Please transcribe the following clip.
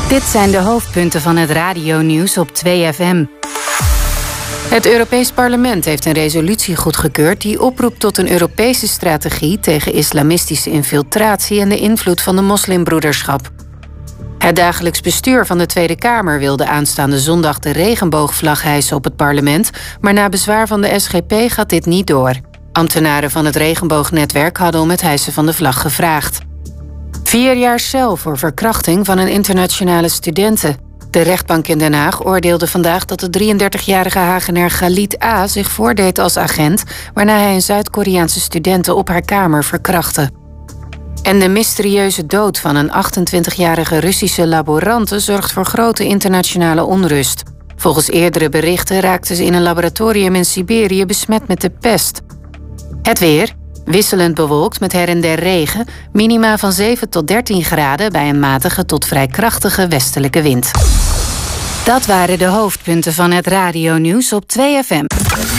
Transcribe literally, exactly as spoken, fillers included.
Dit zijn de hoofdpunten van het radionieuws op twee F M. Het Europees Parlement heeft een resolutie goedgekeurd die oproept tot een Europese strategie tegen islamistische infiltratie en de invloed van de moslimbroederschap. Het dagelijks bestuur van de Tweede Kamer wilde aanstaande zondag de regenboogvlag hijsen op het parlement, maar na bezwaar van de S G P gaat dit niet door. Ambtenaren van het regenboognetwerk hadden om het hijsen van de vlag gevraagd. Vier jaar cel voor verkrachting van een internationale studente. De rechtbank in Den Haag oordeelde vandaag dat de drieëndertigjarige Hagenaar Galit A. zich voordeed als agent, waarna hij een Zuid-Koreaanse studente op haar kamer verkrachtte. En de mysterieuze dood van een achtentwintigjarige Russische laborante zorgt voor grote internationale onrust. Volgens eerdere berichten raakte ze in een laboratorium in Siberië besmet met de pest. Het weer. Wisselend bewolkt met her en der regen. Minima van zeven tot dertien graden bij een matige tot vrij krachtige westelijke wind. Dat waren de hoofdpunten van het radionieuws op twee F M.